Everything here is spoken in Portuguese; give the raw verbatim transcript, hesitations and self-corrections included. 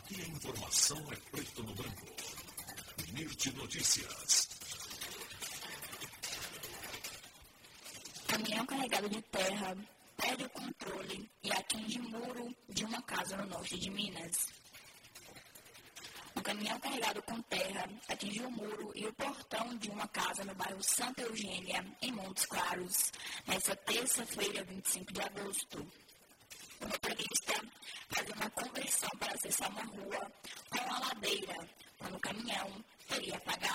Aqui a informação é preto no branco. Mirte Notícias. Caminhão carregado de terra perde o controle e atinge muro de uma casa no norte de Minas. Um caminhão carregado com terra atingiu o muro e o portão de uma casa no bairro Santa Eugênia, em Montes Claros, nesta terça-feira, vinte e cinco de agosto. O motorista fazia uma conversão para acessar uma rua com uma ladeira, quando o caminhão teria apagado.